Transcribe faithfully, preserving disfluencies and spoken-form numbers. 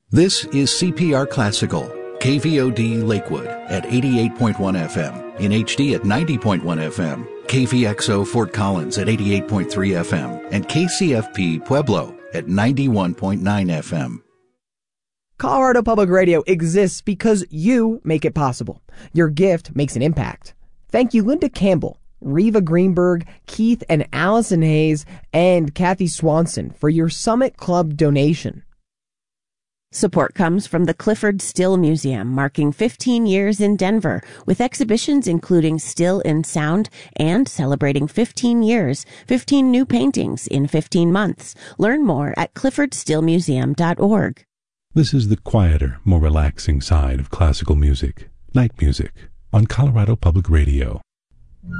This is C P R Classical, K V O D Lakewood at eighty-eight point one F M, in H D at ninety point one F M, K V X O Fort Collins at eighty-eight point three F M, and K C F P Pueblo at ninety-one point nine F M. Colorado Public Radio exists because you make it possible. Your gift makes an impact. Thank you, Linda Campbell, Reva Greenberg, Keith and Allison Hayes, and Kathy Swanson for your Summit Club donation. Support comes from the Clifford Still Museum, marking fifteen years in Denver, with exhibitions including Still in Sound and celebrating fifteen years, fifteen new paintings in fifteen months. Learn more at clifford still museum dot org. This is the quieter, more relaxing side of classical music, night music, on Colorado Public Radio.